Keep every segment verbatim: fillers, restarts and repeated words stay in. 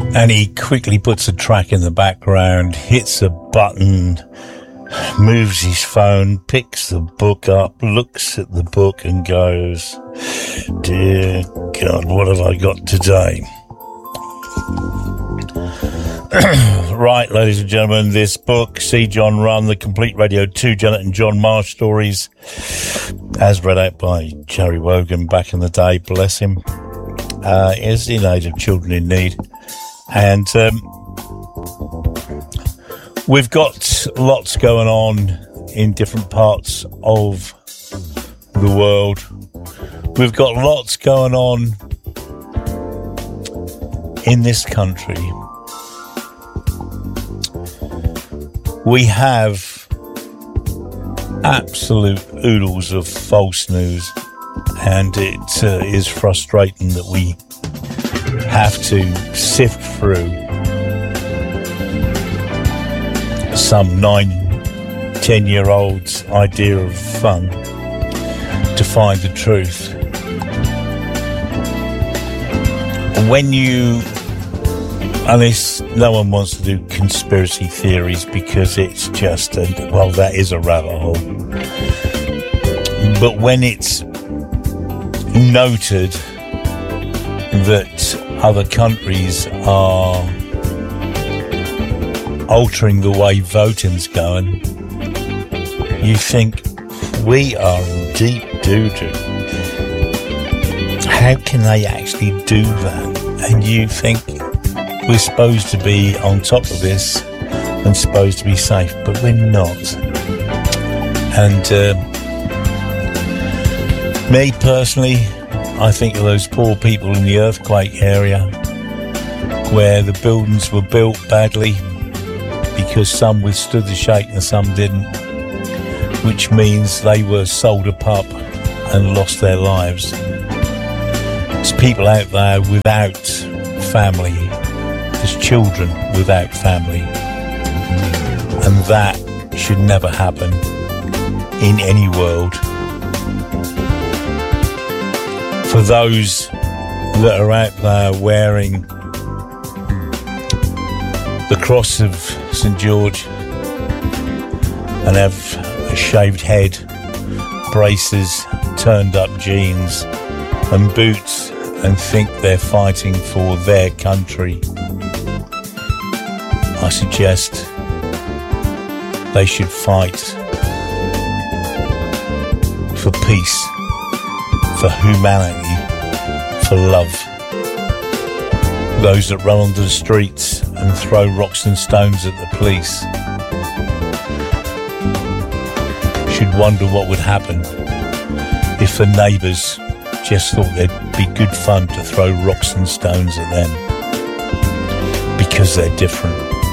And he quickly puts a track in the background, hits a button, moves his phone, picks the book up, looks at the book and goes, dear God, what have I got today? Right, ladies and gentlemen, this book, See John Run, The Complete Radio two Janet and John Marsh Stories, as read out by Jerry Wogan back in the day, bless him, uh, is in aid of children in need. And um, we've got lots going on in different parts of the world. We've got lots going on in this country. We have absolute oodles of false news, and it uh, is frustrating that we have to sift through some nine, ten year olds' idea of fun to find the truth. When you, and this, no one wants to do conspiracy theories because it's just, a, well, that is a rabbit hole. But when it's noted that other countries are altering the way voting's going, you think we are in deep doo-doo. How can they actually do that? And you think we're supposed to be on top of this and supposed to be safe, but we're not. And uh, me personally, I think of those poor people in the earthquake area where the buildings were built badly because some withstood the shake and some didn't, which means they were sold a pup and lost their lives. There's people out there without family. There's children without family. And that should never happen in any world. For those that are out there wearing the cross of Saint George and have a shaved head, braces, turned up jeans and boots and think they're fighting for their country, I suggest they should fight for peace, for humanity, for love. Those that run onto the streets and throw rocks and stones at the police should wonder what would happen if the neighbours just thought it'd be good fun to throw rocks and stones at them because they're different.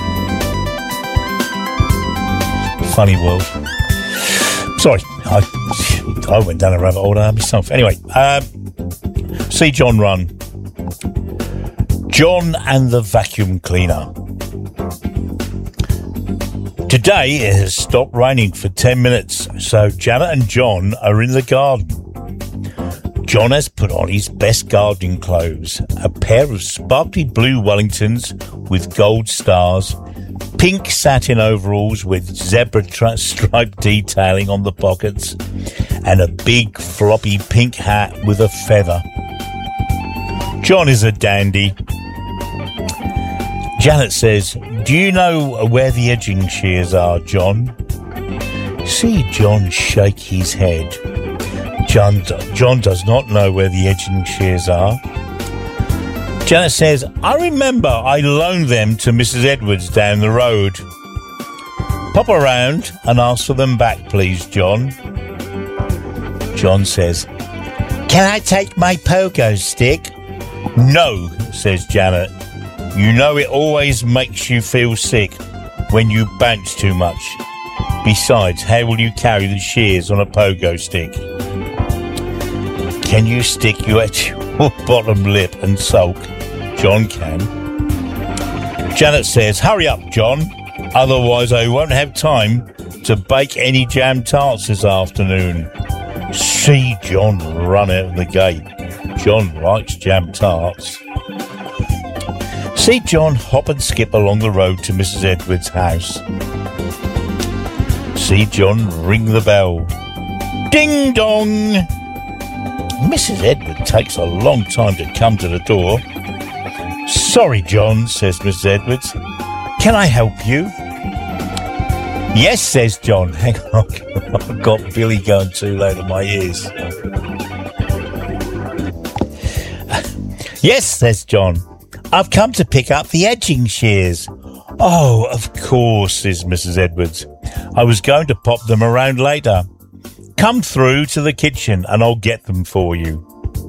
Funny world. Sorry, I I went down a rabbit hole there myself. Anyway, um, See John Run. John and the Vacuum Cleaner. Today it has stopped raining for ten minutes, so Janet and John are in the garden. John has put on his best gardening clothes, a pair of sparkly blue Wellingtons with gold stars, pink satin overalls with zebra tra- stripe detailing on the pockets, and a big floppy pink hat with a feather. John is a dandy. Janet says, "Do you know where the edging shears are, John?" See John shake his head. John, John does not know where the edging shears are. Janet says, "I remember I loaned them to Missus Edwards down the road." "Pop around and ask for them back, please, John." John says, "Can I take my pogo stick?" "No," says Janet. "You know it always makes you feel sick when you bounce too much. Besides, how will you carry the shears on a pogo stick?" "Can you stick you at your bottom lip and sulk?" "John can." Janet says, "Hurry up, John, otherwise I won't have time to bake any jam tarts this afternoon." See John run out of the gate. John likes jam tarts. See John hop and skip along the road to Missus Edwards' house. See John ring the bell. Ding dong! Missus Edwards takes a long time to come to the door. Sorry, John, says Missus Edwards. Can I help you? Yes, says John. Hang on, I've got Billy going too loud in my ears. Yes, says John. I've come to pick up the edging shears. Oh, of course, says Missus Edwards. I was going to pop them around later. Come through to the kitchen and I'll get them for you.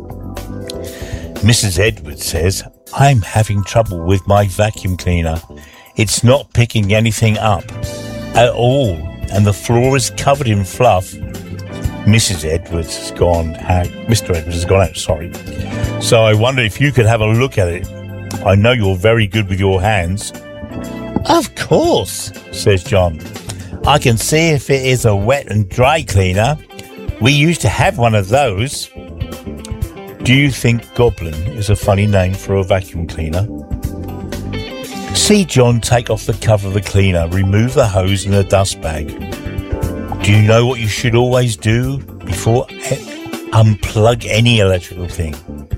Missus Edwards says, I'm having trouble with my vacuum cleaner. It's not picking anything up at all, and the floor is covered in fluff. Missus Edwards has gone out. Mister Edwards has gone out, sorry. So I wonder if you could have a look at it. I know you're very good with your hands. Of course, says John. I can see if it is a wet and dry cleaner. We used to have one of those. Do you think Goblin is a funny name for a vacuum cleaner? See John take off the cover of the cleaner, remove the hose and the dust bag. Do you know what you should always do before unplug any electrical thing?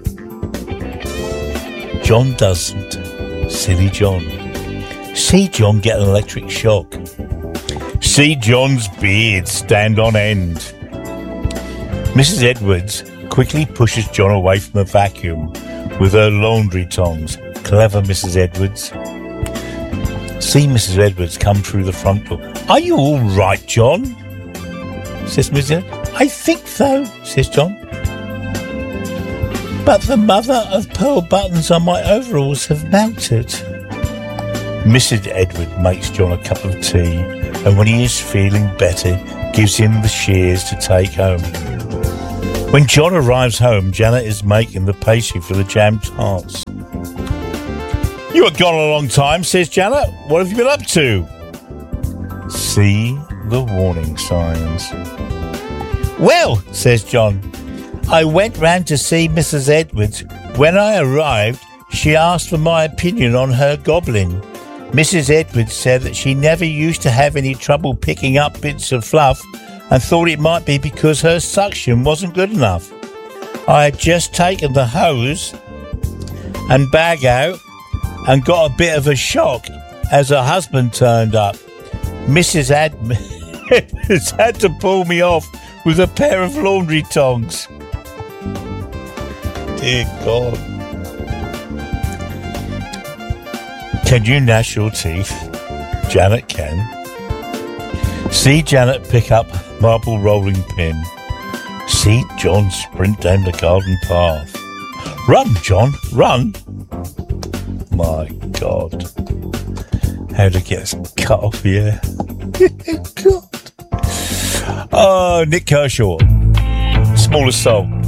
John doesn't. Silly John. See John get an electric shock. See John's beard stand on end. Missus Edwards quickly pushes John away from the vacuum with her laundry tongs. Clever Missus Edwards. See Missus Edwards come through the front door. Are you all right, John? Says Missus Edwards. I think so, says John. But the mother of pearl buttons on my overalls have melted. Missus Edwards makes John a cup of tea, and when he is feeling better, gives him the shears to take home. When John arrives home, Janet is making the pastry for the jam tarts. You were gone a long time, says Janet. What have you been up to? See the warning signs. Well, says John, I went round to see Missus Edwards. When I arrived, she asked for my opinion on her goblin. Missus Edwards said that she never used to have any trouble picking up bits of fluff and thought it might be because her suction wasn't good enough. I had just taken the hose and bag out and got a bit of a shock as her husband turned up. Missus Edwards had to pull me off with a pair of laundry tongs. Dear God. Can you gnash your teeth? Janet can. See Janet pick up marble rolling pin. See John sprint down the garden path. Run, John, run! My God. How to get cut off here. God. Oh, Nick Kershaw. Smallest Soul.